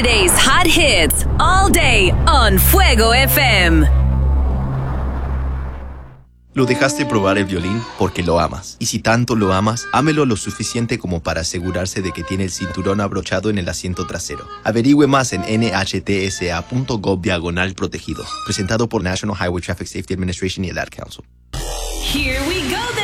Today's hot hits all day on Fuego FM. Lo dejaste probar el violín porque lo amas. Y si tanto lo amas, ámelo lo suficiente como para asegurarse de que tiene el cinturón abrochado en el asiento trasero. Averigüe más en nhtsa.gov/protegidos. Presentado por National Highway Traffic Safety Administration y el Ad Council. Here we go then.